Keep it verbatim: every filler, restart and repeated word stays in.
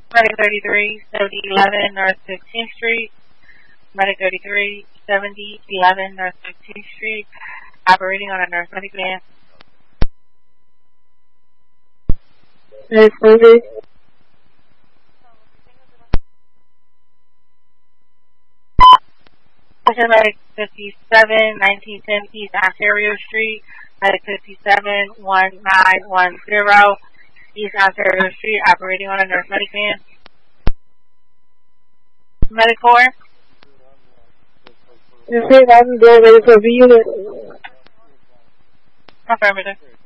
Medic thirty-three, seventy eleven North fifteenth Street. Medic thirty-three, seventy eleven North fifteenth Street. Operating on a nurse medic van. Medic twenty-three. Medic fifty-seven, nineteen ten East Ontario Street. Medic fifty-seven, nineteen ten East Ontario Street. Operating on a nurse medic van. Medic four. You say I'm doing ready for the unit. Affirmative.